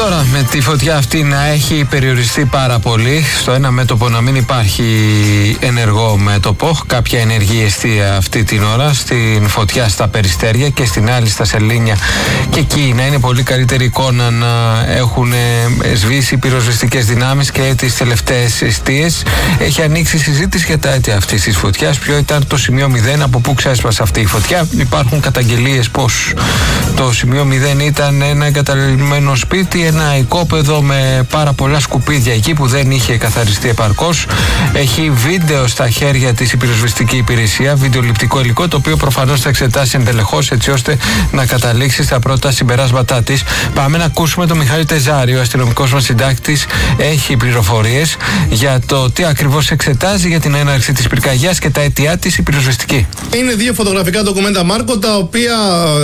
Τώρα με τη φωτιά αυτή να έχει περιοριστεί πάρα πολύ, στο ένα μέτωπο να μην υπάρχει ενεργό μέτωπο, κάποια ενεργή εστία αυτή την ώρα, στην φωτιά στα Περιστέρια και στην άλλη στα Σελήνια, και εκεί να είναι πολύ καλύτερη εικόνα, να έχουν σβήσει πυροσβεστικές δυνάμεις και τις τελευταίες εστίες. Έχει ανοίξει συζήτηση για τα αίτια αυτής της φωτιάς, ποιο ήταν το σημείο 0, από πού ξέσπασε αυτή η φωτιά. Υπάρχουν καταγγελίες πως το σημείο 0 ήταν ένα εγκαταλειμμένο σπίτι, ένα οικόπεδο με πάρα πολλά σκουπίδια εκεί που δεν είχε καθαριστεί επαρκώς. Έχει βίντεο στα χέρια της η πυροσβεστική υπηρεσία, βιντεοληπτικό υλικό, το οποίο προφανώς θα εξετάσει εντελεχώς έτσι ώστε να καταλήξει στα πρώτα συμπεράσματά της. Πάμε να ακούσουμε τον Μιχάλη Τεζάρη, ο αστυνομικός μας συντάκτης. Έχει πληροφορίες για το τι ακριβώς εξετάζει για την έναρξη της πυρκαγιάς και τα αιτιά της η πυροσβεστική. Είναι δύο φωτογραφικά ντοκουμέντα, Μάρκο, τα οποία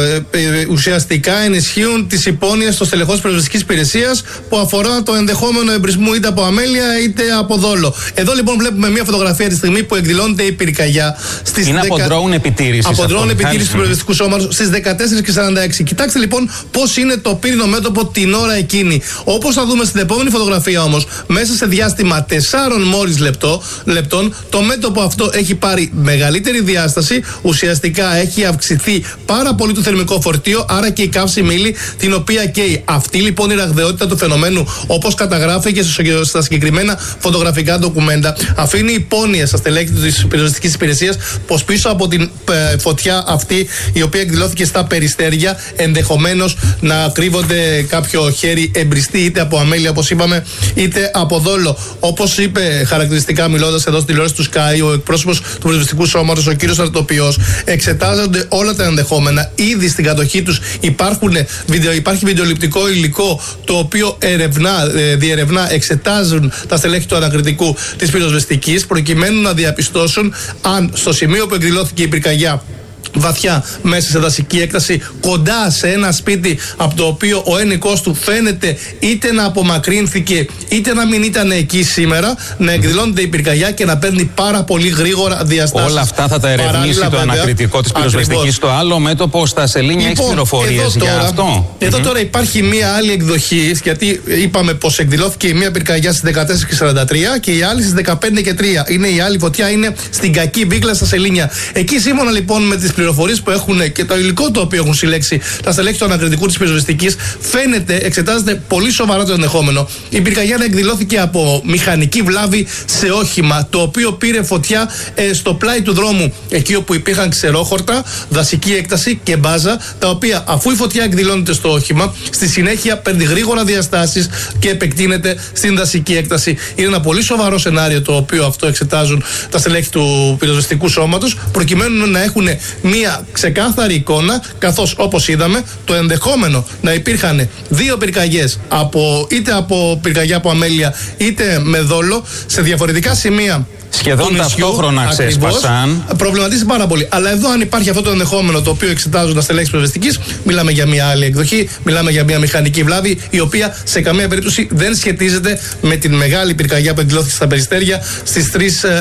ουσιαστικά ενισχύουν τις υπόνοιες στο στελεχός πυροσβεστικής υπηρεσίας που αφορά το ενδεχόμενο εμπρισμού είτε από αμέλεια είτε από δόλο. Εδώ λοιπόν βλέπουμε μια φωτογραφία τη στιγμή που εκδηλώνεται η πυρκαγιά. Είναι από drone επιτήρηση. Από drone επιτήρηση του πυροσβεστικού σώματος στις 14:46. Κοιτάξτε λοιπόν πώς είναι το πύρινο μέτωπο την ώρα εκείνη. Όπως θα δούμε στην επόμενη φωτογραφία όμως, μέσα σε διάστημα 4 μόλις λεπτών, το μέτωπο αυτό έχει πάρει μεγαλύτερη διάσταση. Ουσιαστικά έχει αυξηθεί πάρα πολύ το θερμικό φορτίο, άρα και η καύσιμη ύλη την οποία καίει. Αυτή λοιπόν η ραγδαιότητα του φαινομένου, όπως καταγράφηκε στα συγκεκριμένα φωτογραφικά ντοκουμέντα, αφήνει υπόνοιες στα στελέχη της πυροσβεστικής υπηρεσίας πως πίσω από την φωτιά αυτή, η οποία εκδηλώθηκε στα Περιστέρια, ενδεχομένως να κρύβονται κάποιο χέρι εμπριστή είτε από αμέλεια, όπως είπαμε, είτε από δόλο. Όπως είπε χαρακτηριστικά μιλώντας εδώ στην τηλεόραση του Sky ο εκπρόσωπος του πυροσβεστικού σώματος, ο κύριος Αρτοπιός, εξετάζονται όλα τα ενδεχόμενα. Ήδη στην κατοχή τους υπάρχει βιντεοληπτικό υλικό το οποίο διερευνά, εξετάζουν τα στελέχη του ανακριτικού της πυροσβεστικής προκειμένου να διαπιστώσουν αν στο σημείο που εκδηλώθηκε η πυρκαγιά, βαθιά μέσα σε δασική έκταση, κοντά σε ένα σπίτι από το οποίο ο ένικος του φαίνεται είτε να απομακρύνθηκε είτε να μην ήταν εκεί σήμερα, να εκδηλώνεται η πυρκαγιά και να παίρνει πάρα πολύ γρήγορα διαστάσεις. Όλα αυτά θα τα ερευνήσει το ανακριτικό της πυροσβεστικής. Στο άλλο μέτωπο στα Σελήνια έχει πληροφορίες για αυτό. Εδώ τώρα υπάρχει μία άλλη εκδοχή, γιατί είπαμε πως εκδηλώθηκε η μία πυρκαγιά στις 14:43 και η άλλη στις 15:03. Είναι η άλλη φωτιά, είναι στην Κακή Βίκλα στα Σελήνια. Εκεί σύμφωνα λοιπόν με τις πληροφορίες που έχουν και το υλικό το οποίο έχουν συλλέξει τα στελέχη του ανακριτικού της πυροσβεστικής, εξετάζεται πολύ σοβαρά το ενδεχόμενο η πυρκαγιά να εκδηλώθηκε από μηχανική βλάβη σε όχημα, το οποίο πήρε φωτιά στο πλάι του δρόμου, εκεί όπου υπήρχαν ξερόχορτα, δασική έκταση και μπάζα, τα οποία αφού η φωτιά εκδηλώνεται στο όχημα, στη συνέχεια παίρνει γρήγορα διαστάσεις και επεκτείνεται στην δασική έκταση. Είναι ένα πολύ σοβαρό σενάριο το οποίο αυτό εξετάζουν τα στελέχη του πυροσβεστικού σώματος, προκειμένου να έχουν μία ξεκάθαρη εικόνα, καθώς όπως είδαμε το ενδεχόμενο να υπήρχαν δύο πυρκαγιές, είτε από πυρκαγιά από αμέλεια είτε με δόλο, σε διαφορετικά σημεία. Σχεδόν ταυτόχρονα ξέσπασαν. Προβληματίζει πάρα πολύ. Αλλά εδώ, αν υπάρχει αυτό το ενδεχόμενο το οποίο εξετάζουν τα στελέχη πυροσβεστικής, μιλάμε για μια άλλη εκδοχή, μιλάμε για μια μηχανική βλάβη, η οποία σε καμία περίπτωση δεν σχετίζεται με την μεγάλη πυρκαγιά που εκδηλώθηκε στα Περιστέρια στις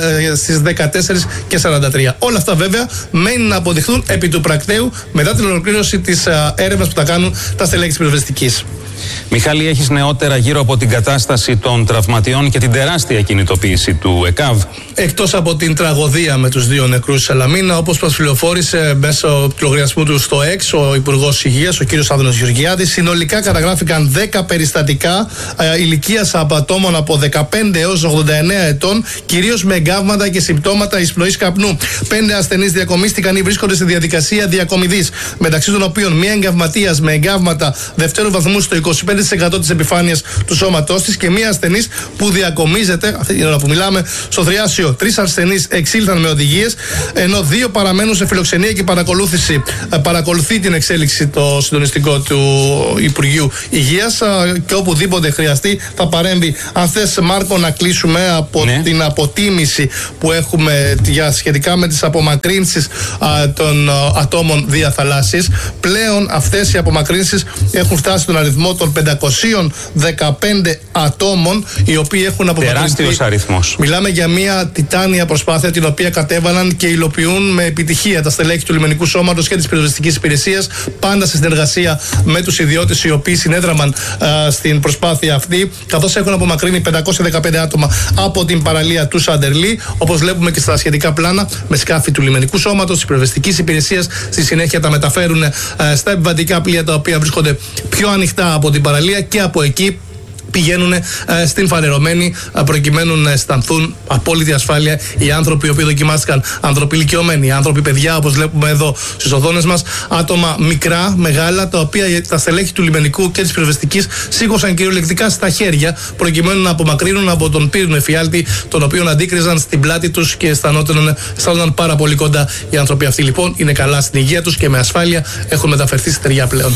14:43. Όλα αυτά βέβαια μένουν να αποδειχθούν επί του πρακτέου μετά την ολοκλήρωση της έρευνας που θα κάνουν τα στελέχη της πυροσβεστικής. Μιχάλη, έχεις νεότερα γύρω από την κατάσταση των τραυματιών και την τεράστια κινητοποίηση του ΕΚΑΒ? Εκτός από την τραγωδία με τους δύο νεκρούς στη Σαλαμίνα, όπως μας πληροφόρησε μέσω του λογαριασμού του στο ΕΞ ο Υπουργός Υγείας, ο κ. Άδωνος Γεωργιάδης, συνολικά καταγράφηκαν 10 περιστατικά ηλικίας ατόμων από 15 έως 89 ετών, κυρίως με εγκάβματα και συμπτώματα εισπνοής καπνού. 5 ασθενείς διακομίστηκαν ή βρίσκονται στη διαδικασία διακομιδής, μεταξύ των οποίων μία εγκαυματίας με εγκάβματα δευτέρου βαθμού στο 25% της επιφάνειας του σώματός της και μία ασθενής που διακομίζεται, αυτή την ώρα που μιλάμε, στο Θριάσιο. 3 ασθενείς εξήλθαν με οδηγίες, ενώ 2 παραμένουν σε φιλοξενία και παρακολουθεί την εξέλιξη το συντονιστικό του Υπουργείου Υγείας και οπουδήποτε χρειαστεί θα παρέμβει. Αν θες, Μάρκο, να κλείσουμε από την αποτίμηση που έχουμε σχετικά με τις απομακρύνσεις των ατόμων διαθαλάσσης. Πλέον αυτές οι απομακρύνσεις έχουν φτάσει στον αριθμό των 515 ατόμων οι οποίοι έχουν απομακρυνθεί. Τεράστιος αριθμός. Μιλάμε για μια τιτάνια προσπάθεια την οποία κατέβαλαν και υλοποιούν με επιτυχία τα στελέχη του Λιμενικού Σώματος και της Πυροσβεστικής Υπηρεσίας, πάντα σε συνεργασία με τους ιδιώτες οι οποίοι συνέδραμαν στην προσπάθεια αυτή, καθώς έχουν απομακρύνει 515 άτομα από την παραλία του Σαντερλί, όπως βλέπουμε και στα σχετικά πλάνα, με σκάφη του Λιμενικού Σώματος, της Πυροσβεστικής Υπηρεσίας. Στη συνέχεια τα μεταφέρουν στα επιβατικά πλοία τα οποία βρίσκονται πιο ανοιχτά από την παραλία και από εκεί πηγαίνουν στην Φανερωμένη προκειμένου να αισθανθούν απόλυτη ασφάλεια οι άνθρωποι οι οποίοι δοκιμάστηκαν, άνθρωποι ηλικιωμένοι, άνθρωποι παιδιά, όπως βλέπουμε εδώ στις οθόνες μας, άτομα μικρά, μεγάλα, τα οποία τα στελέχη του Λιμενικού και της Πυροσβεστικής σήκωσαν κυριολεκτικά στα χέρια προκειμένου να απομακρύνουν από τον πύρινο εφιάλτη, τον οποίο αντίκριζαν στην πλάτη τους και αισθάνονταν πάρα πολύ κοντά. Οι άνθρωποι αυτοί λοιπόν είναι καλά στην υγεία τους και με ασφάλεια έχουν μεταφερθεί στη στεριά πλέον.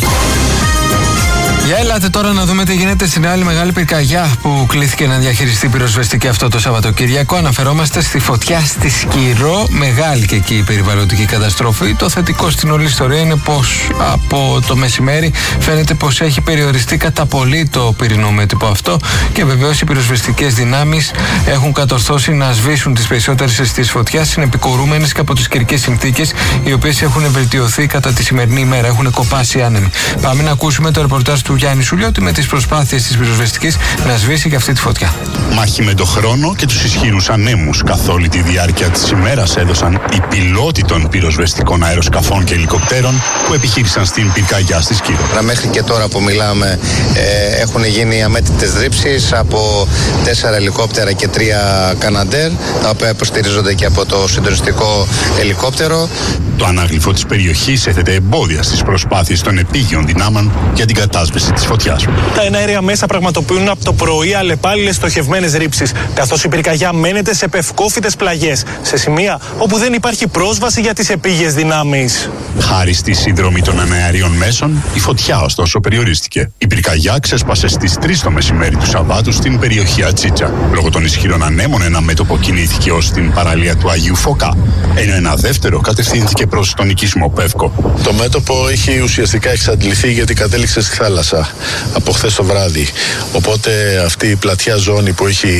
Για ελάτε τώρα να δούμε τι γίνεται στην άλλη μεγάλη πυρκαγιά που κλήθηκε να διαχειριστεί η πυροσβεστική αυτό το Σαββατοκύριακο. Αναφερόμαστε στη φωτιά στη Σκύρο. Μεγάλη και εκεί η περιβαλλοντική καταστροφή. Το θετικό στην όλη ιστορία είναι πως από το μεσημέρι φαίνεται πως έχει περιοριστεί κατά πολύ το πυρηνομέτωπο αυτό και βεβαίως οι πυροσβεστικές δυνάμεις έχουν κατορθώσει να σβήσουν τις περισσότερες αισθήσεις φωτιάς, συνεπικορούμενες και από τις καιρικές συνθήκες, οι οποίες έχουν βελτιωθεί κατά τη σημερινή ημέρα. Έχουν κοπάσει άνεμοι. Πάμε να ακούσουμε το ρεπορτάζ του Γιάννη Σουλιώτη με τις προσπάθειες της πυροσβεστικής να σβήσει και αυτή τη φωτιά. Μάχη με το χρόνο και τους ισχυρούς ανέμους καθ' όλη τη διάρκεια της ημέρας έδωσαν οι πιλότοι των πυροσβεστικών αεροσκαφών και ελικοπτέρων που επιχείρησαν στην πυρκαγιά στη Σκύρο. Μέχρι και τώρα που μιλάμε έχουν γίνει αμέτρητες ρήψεις από 4 ελικόπτερα και 3 Καναντέρ, τα οποία υποστηρίζονται και από το συντονιστικό ελικόπτερο. Το ανάγλυφο της περιοχής έθετε εμπόδια στις προσπάθειες των επίγειων δυνάμεων για την κατάσβεση της φωτιάς. Τα εναέρια μέσα πραγματοποιούν από το πρωί αλλεπάλληλες στοχευμένες ρήψεις, καθώς η πυρκαγιά μένεται σε πευκόφυτες πλαγιές, σε σημεία όπου δεν υπάρχει πρόσβαση για τις επίγειες δυνάμεις. Χάρη στη συνδρομή των εναέριων μέσων, η φωτιά ωστόσο περιορίστηκε. Η πυρκαγιά ξέσπασε στις 3 το μεσημέρι του Σαββάτου στην περιοχή Ατσίτσα. Λόγω των ισχυρών ανέμων, ένα μέτωπο κινήθηκε ως την παραλία του Αγίου Φωκά, ενώ ένα δεύτερο κατευθύνθηκε προς τον οικισμό Πεύκο. Το μέτωπο έχει ουσιαστικά εξαντληθεί γιατί κατέληξε στη θάλασσα από χθες το βράδυ. Οπότε αυτή η πλατιά ζώνη που έχει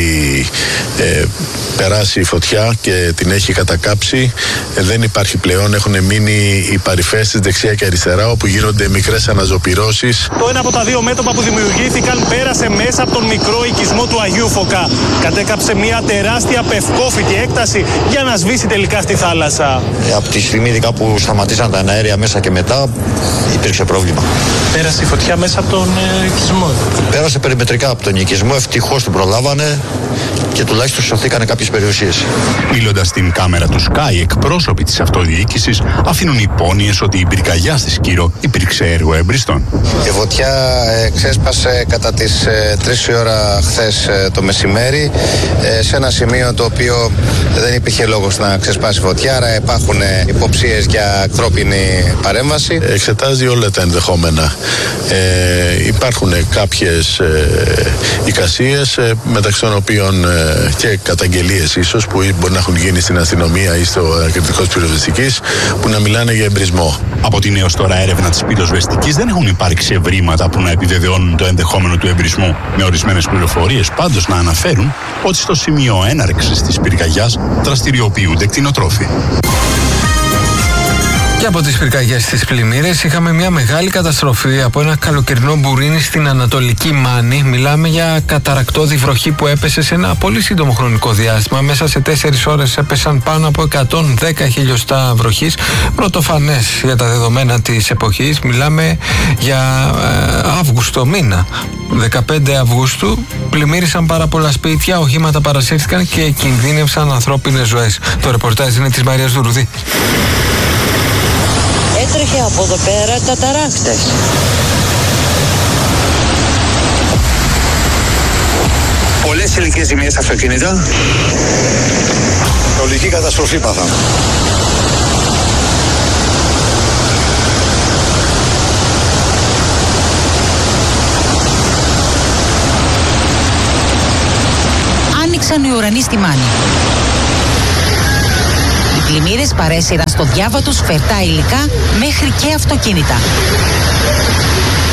περάσει η φωτιά και την έχει κατακάψει δεν υπάρχει πλέον. Έχουν μείνει οι παρυφές της δεξιά και αριστερά όπου γίνονται μικρές αναζωπυρώσεις. Το ένα από τα δύο μέτωπα που δημιουργήθηκαν πέρασε μέσα από τον μικρό οικισμό του Αγίου Φωκά. Κατέκαψε μια τεράστια πευκόφυτη έκταση για να σβήσει τελικά στη θάλασσα. Από τη στιγμή ειδικά που σταματήσαν τα εναέρια μέσα και μετά υπήρξε πρόβλημα. Πέρασε η φωτιά μέσα από τον οικισμό. Πέρασε περιμετρικά από τον οικισμό, ευτυχώς την προλάβανε και τουλάχιστον σωθήκανε κάποιες περιουσίες. Μιλώντας στην κάμερα του Sky, εκπρόσωποι της αυτοδιοίκησης αφήνουν υπόνοιες ότι η πυρκαγιά στη Σκύρο υπήρξε έργο εμπριστών. Η φωτιά ξέσπασε κατά τις 3 η ώρα χθες το μεσημέρι σε ένα σημείο το οποίο δεν υπήρχε λόγος να ξεσπάσει φωτιά, άρα υπάρχουν υποψίες για ανθρώπινη παρέμβαση. Εξετάζει όλα τα ενδεχόμενα. Υπάρχουν κάποιες εικασίες μεταξύ των οποίων και καταγγελίες ίσως που μπορεί να έχουν γίνει στην αστυνομία ή στο ακριτικό της πυροσβεστικής που να μιλάνε για εμπρισμό. Από την έως τώρα έρευνα της πυροσβεστικής δεν έχουν υπάρξει ευρήματα που να επιβεβαιώνουν το ενδεχόμενο του εμπρισμού, με ορισμένες πληροφορίες πάντως να αναφέρουν ότι στο σημείο έναρξης της πυρκαγιάς δραστηριοποιούνται κτηνοτρόφοι. Και από τις πυρκαγιές στις πλημμύρες είχαμε μια μεγάλη καταστροφή από ένα καλοκαιρινό μπουρίνι στην Ανατολική Μάνη. Μιλάμε για καταρακτώδη βροχή που έπεσε σε ένα πολύ σύντομο χρονικό διάστημα. Μέσα σε 4 ώρες έπεσαν πάνω από 110 χιλιοστά βροχής. Πρωτοφανές για τα δεδομένα της εποχής. Μιλάμε για Αύγουστο μήνα. 15 Αυγούστου πλημμύρισαν πάρα πολλά σπίτια, οχήματα παρασύρθηκαν και κινδύνευσαν ανθρώπινες ζωές. Το ρεπορτάζ είναι της Μαρίας Δουρουδή. Έτρεχε από εδώ πέρα καταρράκτες. Πολλές ηλικές ζημίες στα αυτοκίνητα. Ολική καταστροφή πάθαμε. Άνοιξαν οι ουρανοί στη Μάνη. Οι πλημμύρες παρέσυραν στο διάβα τους φερτά υλικά μέχρι και αυτοκίνητα.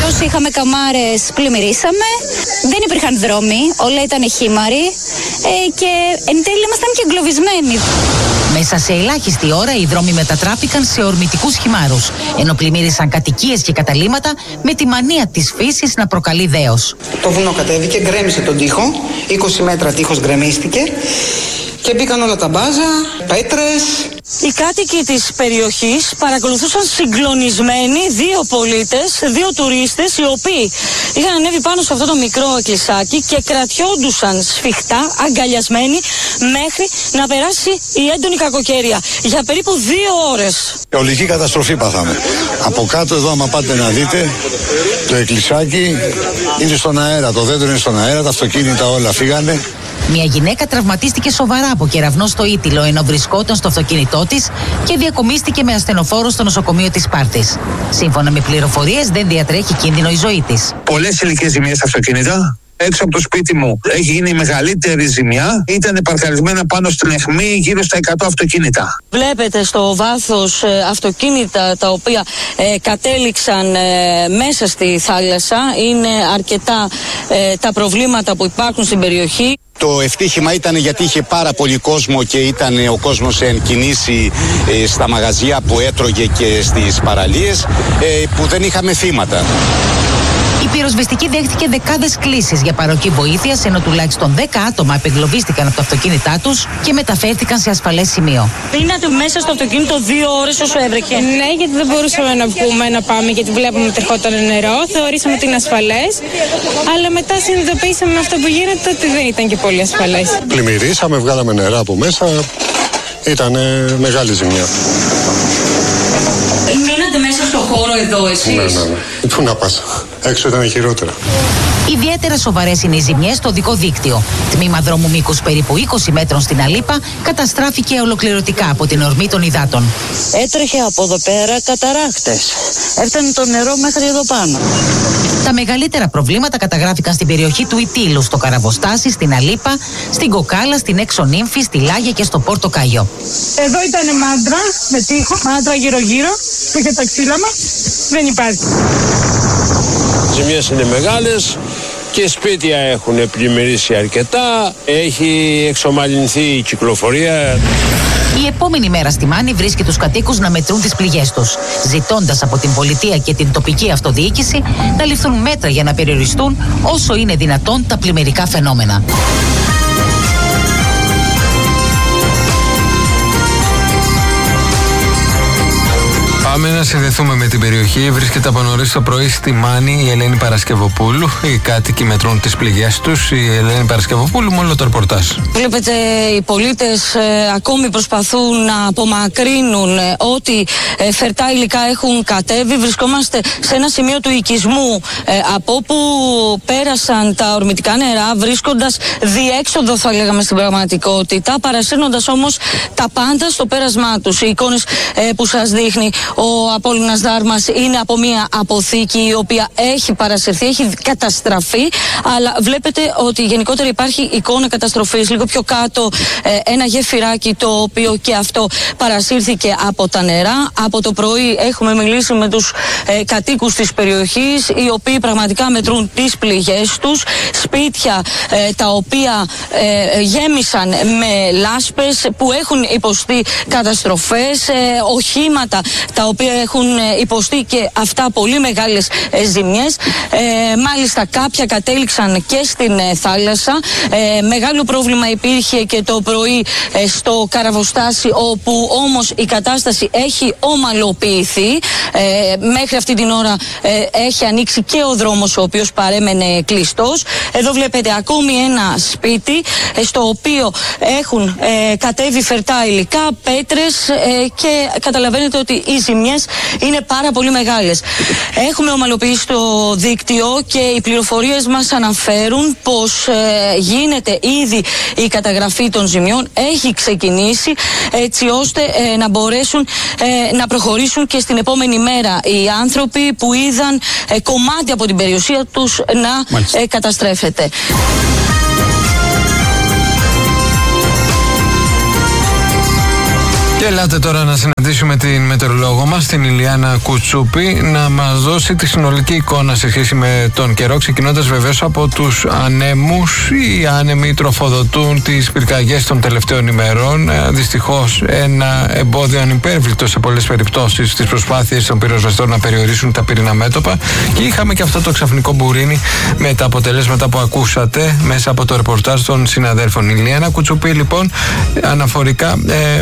Όσοι είχαμε καμάρες πλημμυρίσαμε, δεν υπήρχαν δρόμοι, όλα ήταν χήμαροι και εν τέλει ήμασταν και εγκλωβισμένοι. Μέσα σε ελάχιστη ώρα οι δρόμοι μετατράπηκαν σε ορμητικούς χυμάρους, ενώ πλημμύρισαν κατοικίες και καταλύματα με τη μανία της φύσης να προκαλεί δέος. Το βουνό κατέβηκε, γκρέμισε τον τοίχο, 20 μέτρα τοίχος γκρεμίστηκε και μπήκαν όλα τα μπάζα, πέτρες. Οι κάτοικοι της περιοχής παρακολουθούσαν συγκλονισμένοι δύο πολίτες, δύο τουρίστες, οι οποίοι είχαν ανέβει πάνω σε αυτό το μικρό εκκλησάκι και κρατιόντουσαν σφιχτά, αγκαλιασμένοι, μέχρι να περάσει η έντονη κακοκαιρία. Για περίπου 2 ώρες. Ολική καταστροφή πάθαμε. Από κάτω εδώ, άμα πάτε να δείτε, το εκκλησάκι είναι στον αέρα, το δέντρο είναι στον αέρα, τα αυτοκίνητα όλα φύγανε. Μια γυναίκα τραυματίστηκε σοβαρά από κεραυνό στο Ήτυλο ενώ βρισκόταν στο αυτοκίνητό της και διακομίστηκε με ασθενοφόρο στο νοσοκομείο της Σπάρτης. Σύμφωνα με πληροφορίες, δεν διατρέχει κίνδυνο η ζωή της. Πολλές ηλικές ζημιές στα αυτοκίνητα. Έξω από το σπίτι μου έχει γίνει η μεγαλύτερη ζημιά. Ήταν παρκαρισμένα πάνω στην αιχμή γύρω στα 100 αυτοκίνητα. Βλέπετε στο βάθος αυτοκίνητα τα οποία κατέληξαν μέσα στη θάλασσα. Είναι αρκετά τα προβλήματα που υπάρχουν στην περιοχή. Το ευτύχημα ήταν γιατί είχε πάρα πολύ κόσμο και ήταν ο κόσμος εν κινήσει στα μαγαζιά που έτρωγε και στις παραλίες, που δεν είχαμε θύματα. Η πυροσβεστική δέχτηκε δεκάδες κλήσεις για παροχή βοήθειας, ενώ τουλάχιστον 10 άτομα απεγκλωβίστηκαν από τα αυτοκίνητά τους και μεταφέρθηκαν σε ασφαλές σημείο. Μείνατε μέσα στο αυτοκίνητο 2 ώρες όσο έβρεκε. Ναι, γιατί δεν μπορούσαμε να βγούμε να πάμε, γιατί βλέπουμε ότι ερχόταν νερό. Θεωρήσαμε ότι είναι ασφαλές. Αλλά μετά συνειδητοποίησαμε με αυτό που γίνεται ότι δεν ήταν και πολύ ασφαλές. Πλημμυρίσαμε, βγάλαμε νερά από μέσα. Ήταν μεγάλη ζημιά. Μείνατε μέσα στο χώρο εδώ εσείς? Ναι. Πού να πας, έξω ήταν χειρότερα. Ιδιαίτερα σοβαρές είναι οι ζημιές στο οδικό δίκτυο. Τμήμα δρόμου μήκους περίπου 20 μέτρων στην Αλίπα καταστράφηκε ολοκληρωτικά από την ορμή των υδάτων. Έτρεχε από εδώ πέρα καταράχτες. Έφτανε το νερό μέχρι εδώ πάνω. Τα μεγαλύτερα προβλήματα καταγράφηκαν στην περιοχή του Ητήλου, στο Καραβοστάσι, στην Αλίπα, στην Κοκάλα, στην Έξω Νύμφη, στη Λάγια και στο Πόρτο Κάγιο. Εδώ ήταν μάντρα με τείχο, μάντρα γύρω-γύρω που είχε τα ξύλα μας. Δεν υπάρχει. Οι ζημιές είναι μεγάλες και σπίτια έχουν πλημμυρίσει αρκετά. Έχει εξομαλυνθεί η κυκλοφορία. Η επόμενη μέρα στη Μάνη βρίσκει τους κατοίκους να μετρούν τις πληγές τους, ζητώντας από την πολιτεία και την τοπική αυτοδιοίκηση να ληφθούν μέτρα για να περιοριστούν όσο είναι δυνατόν τα πλημμυρικά φαινόμενα. Πάμε να συνδεθούμε με την περιοχή. Βρίσκεται από νωρίς το πρωί στη Μάνη η Ελένη Παρασκευοπούλου. Οι κάτοικοι μετρούν τις πληγές τους. Η Ελένη Παρασκευοπούλου, μόνο το ρεπορτάζ. Βλέπετε, οι πολίτες ακόμη προσπαθούν να απομακρύνουν ό,τι φερτά υλικά έχουν κατέβει. Βρισκόμαστε σε ένα σημείο του οικισμού από όπου πέρασαν τα ορμητικά νερά, βρίσκοντας διέξοδο, θα λέγαμε, στην πραγματικότητα, παρασύρνοντας όμως τα πάντα στο πέρασμά τους. Οι εικόνες που σας δείχνει ο Απόλλωνας Δάρμας είναι από μια αποθήκη η οποία έχει παρασυρθεί, έχει καταστραφεί, αλλά βλέπετε ότι γενικότερα υπάρχει εικόνα καταστροφής. Λίγο πιο κάτω ένα γεφυράκι το οποίο και αυτό παρασύρθηκε από τα νερά. Από το πρωί έχουμε μιλήσει με τους κατοίκους της περιοχής, οι οποίοι πραγματικά μετρούν τις πληγές τους. Σπίτια τα οποία γέμισαν με λάσπες, που έχουν υποστεί καταστροφές, οχήματα τα οποία έχουν υποστεί και αυτά πολύ μεγάλες ζημιές. Μάλιστα κάποια κατέληξαν και στην θάλασσα. Μεγάλο πρόβλημα υπήρχε και το πρωί στο Καραβοστάσι, όπου όμως η κατάσταση έχει ομαλοποιηθεί. Μέχρι αυτή την ώρα έχει ανοίξει και ο δρόμος, ο οποίος παρέμενε κλειστός. Εδώ βλέπετε ακόμη ένα σπίτι στο οποίο έχουν κατέβει φερτά υλικά, πέτρες, και καταλαβαίνετε ότι οι ζημιές είναι πάρα πολύ μεγάλες. Έχουμε ομαλοποιήσει το δίκτυο και οι πληροφορίες μας αναφέρουν πως γίνεται ήδη η καταγραφή των ζημιών, έχει ξεκινήσει, έτσι ώστε να μπορέσουν να προχωρήσουν και στην επόμενη μέρα οι άνθρωποι που είδαν κομμάτι από την περιουσία τους να καταστρέφεται. Και ελάτε τώρα να συναντήσουμε την μετεωρολόγο μας, την Ηλιάνα Κουτσούπη, να μας δώσει τη συνολική εικόνα σε σχέση με τον καιρό, ξεκινώντας βεβαίως από τους ανέμους. Οι άνεμοι τροφοδοτούν τις πυρκαγιές των τελευταίων ημερών. Δυστυχώς ένα εμπόδιο ανυπέρβλητο σε πολλές περιπτώσεις στις προσπάθειες των πυροσβεστών να περιορίσουν τα πυρηνά μέτωπα. Και είχαμε και αυτό το ξαφνικό μπουρίνι με τα αποτελέσματα που ακούσατε μέσα από το ρεπορτάζ των συναδέλφων. Ηλιάνα Κουτσούπη, λοιπόν, αναφορικά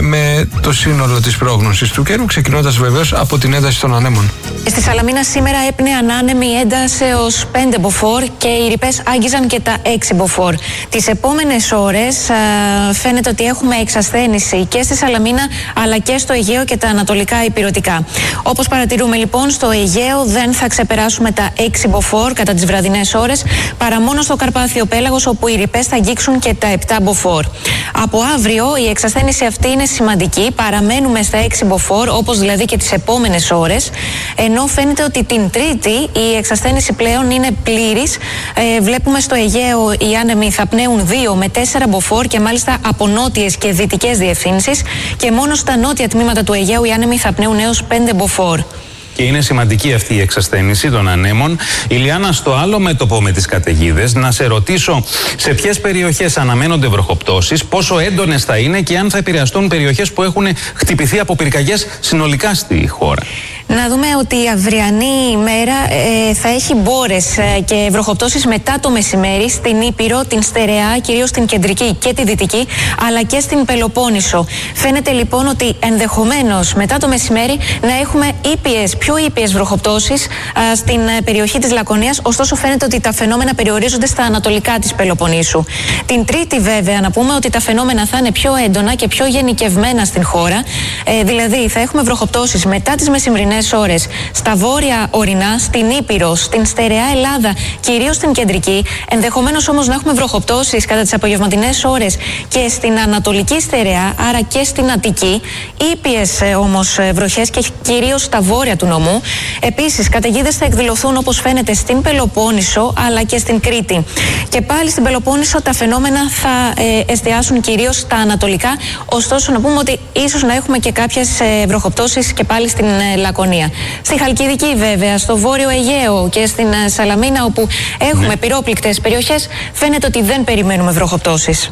με το σύνολο της πρόγνωσης του καιρού, ξεκινώντας βεβαίως από την ένταση των ανέμων. Στη Σαλαμίνα σήμερα έπνεαν άνεμοι έντασεως 5 μποφόρ και οι ρηπές άγγιζαν και τα 6 μποφόρ. Τις επόμενες ώρες φαίνεται ότι έχουμε εξασθένηση και στη Σαλαμίνα αλλά και στο Αιγαίο και τα ανατολικά ηπειρωτικά. Όπως παρατηρούμε λοιπόν, στο Αιγαίο δεν θα ξεπεράσουμε τα 6 μποφόρ κατά τις βραδινές ώρες, παρά μόνο στο Καρπάθιο Πέλαγος, όπου οι ρηπές θα αγγίξουν και τα 7 μποφόρ. Από αύριο η εξασθένηση αυτή είναι σημαντική. Παραμένουμε στα 6 μποφόρ, όπως δηλαδή και τις επόμενες ώρες, ενώ φαίνεται ότι την Τρίτη η εξασθένηση πλέον είναι πλήρης. Βλέπουμε στο Αιγαίο οι άνεμοι θα πνέουν 2 με 4 μποφόρ και μάλιστα από νότιες και δυτικές διευθύνσεις, και μόνο στα νότια τμήματα του Αιγαίου οι άνεμοι θα πνέουν έως 5 μποφόρ. Και είναι σημαντική αυτή η εξασθένηση των ανέμων. Ηλιάνα, στο άλλο μέτωπο με τις καταιγίδες, να σε ρωτήσω σε ποιες περιοχές αναμένονται βροχοπτώσεις, πόσο έντονες θα είναι και αν θα επηρεαστούν περιοχές που έχουν χτυπηθεί από πυρκαγιές συνολικά στη χώρα. Να δούμε ότι η αυριανή ημέρα θα έχει μπόρες και βροχοπτώσεις μετά το μεσημέρι στην Ήπειρο, την Στερεά, κυρίως στην κεντρική και τη δυτική, αλλά και στην Πελοπόννησο. Φαίνεται λοιπόν ότι ενδεχομένως μετά το μεσημέρι να έχουμε πιο ήπιες βροχοπτώσεις στην περιοχή της Λακωνίας, ωστόσο φαίνεται ότι τα φαινόμενα περιορίζονται στα ανατολικά της Πελοποννήσου. Την Τρίτη βέβαια να πούμε ότι τα φαινόμενα θα είναι πιο έντονα και πιο γενικευμένα στην χώρα, δηλαδή θα έχουμε βροχοπτώσεις μετά τις μεσημβρινές ώρες στα βόρεια ορεινά, στην Ήπειρο, στην Στερεά Ελλάδα, κυρίως στην κεντρική. Ενδεχομένως όμως να έχουμε βροχοπτώσεις κατά τις απογευματινές ώρες και στην ανατολική Στερεά, άρα και στην Αττική. Ήπιες όμως βροχές και κυρίως στα βόρεια του νομού. Επίσης, καταιγίδες θα εκδηλωθούν όπως φαίνεται στην Πελοπόννησο αλλά και στην Κρήτη. Και πάλι στην Πελοπόννησο τα φαινόμενα θα εστιάσουν κυρίως στα ανατολικά. Ωστόσο, να πούμε ότι ίσως να έχουμε και κάποιες βροχοπτώσεις και πάλι στην Λακωνία. Στη Χαλκιδική βέβαια, στο Βόρειο Αιγαίο και στην Σαλαμίνα, όπου έχουμε πυρόπληκτες περιοχές, φαίνεται ότι δεν περιμένουμε βροχοπτώσεις.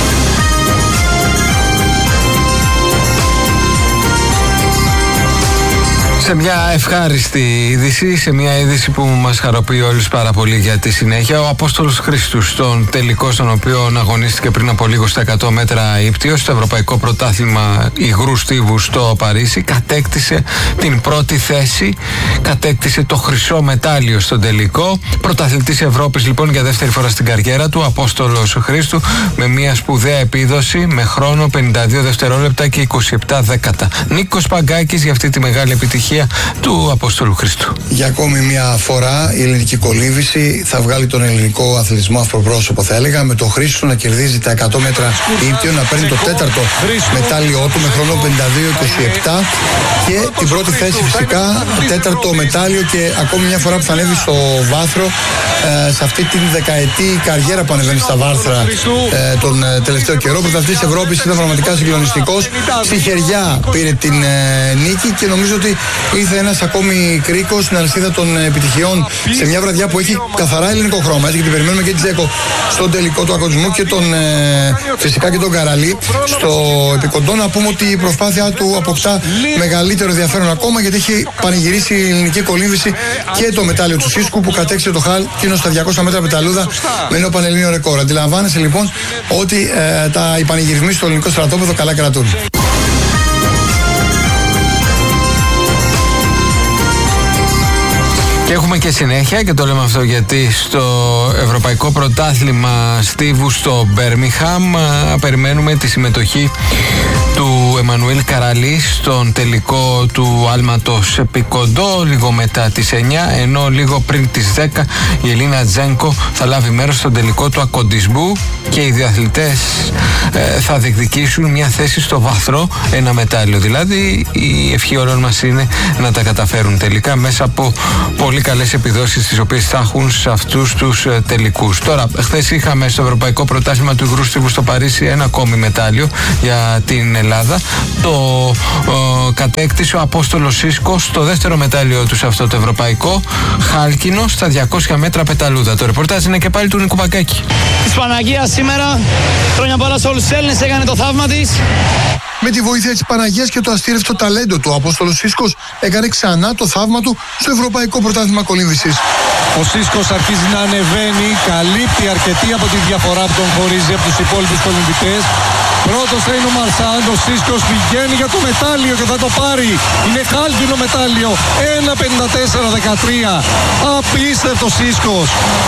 Σε μια ευχάριστη είδηση, σε μια είδηση που μας χαροποιεί όλους πάρα πολύ για τη συνέχεια, ο Απόστολος Χρήστου στον τελικό, στον οποίο αγωνίστηκε πριν από λίγο στα 100 μέτρα ύπτιος, στο Ευρωπαϊκό Πρωτάθλημα Υγρού Στίβου στο Παρίσι, κατέκτησε την πρώτη θέση, κατέκτησε το χρυσό μετάλλιο στον τελικό. Πρωταθλητής Ευρώπης λοιπόν για δεύτερη φορά στην καριέρα του, Απόστολος Χρήστου, με μια σπουδαία επίδοση, με χρόνο 52 δευτερόλεπτα και 27 δέκατα. Νίκος Παγκάκης για αυτή τη μεγάλη επιτυχία του Απόστολου Χρήστου. Για ακόμη μια φορά η ελληνική κολύμβηση θα βγάλει τον ελληνικό αθλητισμό αυτοπρόσωπο, θα έλεγα, με το Χρήστου να κερδίζει τα 100 μέτρα ύπτιο, να παίρνει το τέταρτο μετάλλιό του με χρόνο 52-27 και την πρώτη θέση φυσικά, τέταρτο μετάλλιο, και ακόμη μια φορά που θα ανέβει στο βάθρο σε αυτή την δεκαετή καριέρα που ανεβαίνει στα βάρθρα τον τελευταίο καιρό. Πρωταθλητής Ευρώπης, ήταν πραγματικά συγκλονιστικός. Στη χεριά πήρε την νίκη και νομίζω ότι ήρθε ένας ακόμη κρίκος στην αλυσίδα των επιτυχιών σε μια βραδιά που έχει καθαρά ελληνικό χρώμα. Έτσι, και την περιμένουμε και την Τζέκο στον τελικό του αγωνισμού και τον φυσικά και τον Καραλή στο επικοντό. Να πούμε ότι η προσπάθειά του αποκτά μεγαλύτερο ενδιαφέρον ακόμα, γιατί έχει πανηγυρίσει η ελληνική κολύμβηση και το μετάλλιο του Σίσκου που κατέκτησε το Χαλ εκείνο στα 200 μέτρα πεταλούδα με νέο πανελλήνιο ρεκόρ. Αντιλαμβάνεσαι λοιπόν ότι οι πανηγυρισμοί στο ελληνικό στρατόπεδο καλά κρατούν. Και έχουμε και συνέχεια, και το λέμε αυτό γιατί στο Ευρωπαϊκό Πρωτάθλημα Στίβου στο Μπέρμιγχαμ περιμένουμε τη συμμετοχή του Εμμανουήλ Καραλή στον τελικό του άλματος επικοντό λίγο μετά τις 9, ενώ λίγο πριν τις 10 η Ελίνα Τζένκο θα λάβει μέρος στον τελικό του ακοντισμού και οι διαθλητές θα διεκδικήσουν μια θέση στο βάθρο, ένα μετάλλιο δηλαδή. Η ευχή όλων μας είναι να τα καταφέρουν τελικά μέσα από πολύ καλές επιδόσεις τις οποίες θα έχουν σε αυτούς τους τελικούς. Τώρα, χθες είχαμε στο Ευρωπαϊκό Πρωτάθλημα του Υγρού Στίβου στο Παρίσι ένα ακόμη μετάλλιο για την Ελλάδα. Το κατέκτησε ο Απόστολος Σίσκος, το δεύτερο μετάλλιο του σε αυτό το ευρωπαϊκό, χάλκινο στα 200 μέτρα πεταλούδα. Το ρεπορτάζ είναι και πάλι του Νίκου Παγκάκη. Της Παναγίας σήμερα, χρόνια πολλά σε όλους τους Έλληνες, έκανε το θαύμα της. Με τη βοήθεια της Παναγίας και το αστήρευτο ταλέντο του, ο Απόστολος Σίσκος έκανε ξανά το θαύμα του στο Ευρωπαϊκό Πρωτάθλημα Κολύμβησης. Ο Σίσκος αρχίζει να ανεβαίνει, καλύπτει αρκετή από τη διαφορά που τον χωρίζει από τους υπόλοιπους κολυμβητές. Πρώτος θα είναι ο Μαρσάν, ο Σίσκος πηγαίνει για το μετάλλιο και θα το πάρει. Είναι χάλκινο μετάλλιο, 1.54.13. Απίστευτο Σίσκος.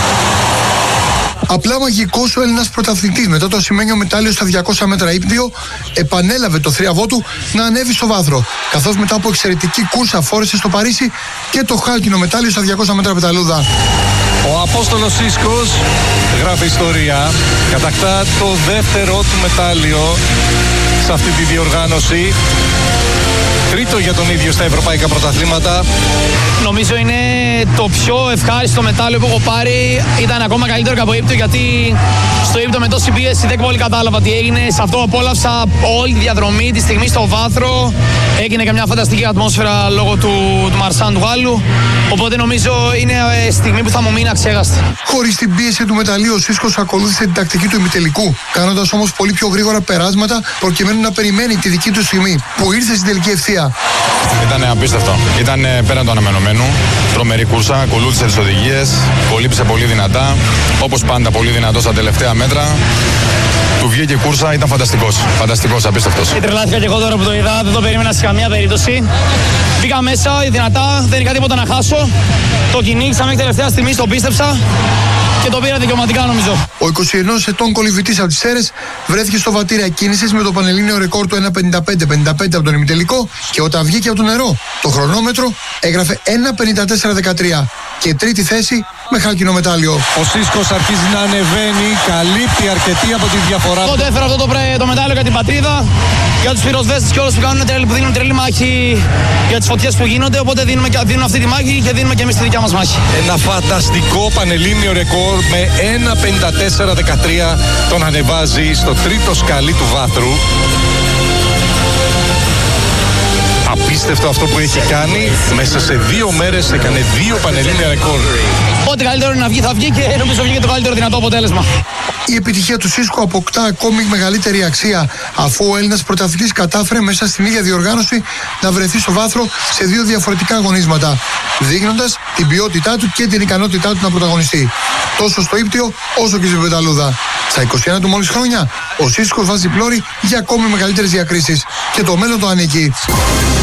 Απλά μαγικός ο Έλληνας πρωταθλητής, μετά το ασημένιο μετάλλιο στα 200 μέτρα ύπτιο, επανέλαβε το θρίαβό του να ανέβει στο βάθρο. Καθώς μετά από εξαιρετική κούρσα φόρεσε στο Παρίσι και το χάλκινο μετάλλιο στα 200 μέτρα πεταλούδα. Ο Απόστολος Σίσκος γράφει ιστορία, κατακτά το δεύτερο του μετάλλιο σε αυτή τη διοργάνωση. Τρίτο για τον ίδιο στα ευρωπαϊκά πρωταθλήματα. Νομίζω είναι το πιο ευχάριστο μετάλλιο που έχω πάρει. Ήταν ακόμα καλύτερο και από ύπτο, γιατί στο ύπτο με τόση πίεση δεν πολύ κατάλαβα τι έγινε. Σε αυτό απόλαυσα όλη τη διαδρομή, τη στιγμή στο βάθρο. Έγινε και μια φανταστική ατμόσφαιρα λόγω του Μαρσάν του Γάλλου. Οπότε νομίζω είναι στιγμή που θα μου μείνει αξέχαστη. Χωρίς την πίεση του μεταλλίου, ο Σίσκος ακολούθησε την τακτική του ημιτελικού, κάνοντας όμως πολύ πιο γρήγορα περάσματα προκειμένου να περιμένει τη δική του στιγμή, που ήρθε στην τελική ευθεία. Ήταν απίστευτο. Ήταν πέραν του αναμενωμένου. Τρομερή κούρσα, ακολούθησε τις οδηγίες, κολύψε πολύ δυνατά. Όπως πάντα, πολύ δυνατό στα τελευταία μέτρα. Του βγήκε η κούρσα, ήταν φανταστικός. Φανταστικός, απίστευτος. Τρελάθηκα και εγώ τώρα που το είδα, δεν το περίμενα σε καμία περίπτωση. Μπήκα μέσα, δυνατά, δεν είχα τίποτα να χάσω. Το κυνήγησα μέχρι τελευταία στιγμή, το πίστεψα και το πήρα δικαιωματικά νομίζω. Ο 21 ετών κολυμβητής από τις Σέρρες βρέθηκε στο βατήρια κίνησης με το πανελλήνιο ρεκόρ του 1.55.55 από τον ημιτελικό και όταν βγήκε από το νερό, το χρονόμετρο έγραφε 1.54.13 και τρίτη θέση με χάλκινο μετάλλιο. Ο Σίσκος αρχίζει να ανεβαίνει, καλύπτει αρκετή από τη διαφορά. Εγώ το έφερα αυτό το μετάλλιο για την πατρίδα, για τους πυροσβέστες και όλους που δίνουν τρελή μάχη για τις φωτιές που γίνονται. Οπότε δίνουν αυτή τη μάχη και δίνουμε και εμείς τη δικιά μας μάχη. Ένα φανταστικό πανελλήνιο ρεκόρ με 1.54.13 τον ανεβάζει στο τρίτο σκαλί του βάθρου. Απίστευτο αυτό που έχει κάνει. Μέσα σε 2 μέρες έκανε 2 πανελλήνια ρεκόρ. Ό,τι καλύτερο είναι να βγει θα βγει και νομίζω βγήκε το καλύτερο δυνατό αποτέλεσμα. Η επιτυχία του Σίσκου αποκτά ακόμη μεγαλύτερη αξία, αφού ο Έλληνας πρωταθλητής κατάφερε μέσα στην ίδια διοργάνωση να βρεθεί στο βάθρο σε 2 διαφορετικά αγωνίσματα, δείχνοντας την ποιότητά του και την ικανότητά του να πρωταγωνιστεί, τόσο στο ύπτιο όσο και στην πεταλούδα. Στα 21 του μόλις χρόνια, ο Σίσκος βάζει πλώρη για ακόμη μεγαλύτερες διακρίσεις και το μέλλον το ανήκει.